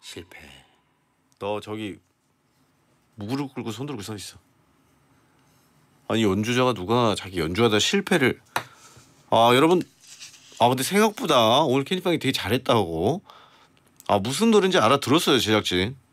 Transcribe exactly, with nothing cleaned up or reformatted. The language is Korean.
실패. 너 저기 무릎 꿇고 손 들고 서 있어. 아니 연주자가 누가 자기 연주하다 실패를. 아 여러분, 아 근데 생각보다 오늘 캐니팡이 되게 잘했다고. 아 무슨 노래인지 알아들었어요 제작진.